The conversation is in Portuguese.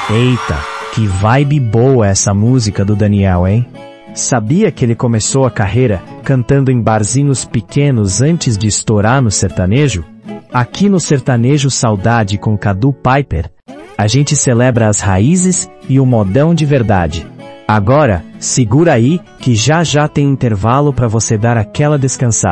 Eita, que vibe boa essa música do Daniel, hein? Sabia que ele começou a carreira cantando em barzinhos pequenos antes de estourar no sertanejo? Aqui no Sertanejo Saudade com Cadu Piper, a gente celebra as raízes e o modão de verdade. Agora, segura aí que já já tem intervalo para você dar aquela descansada.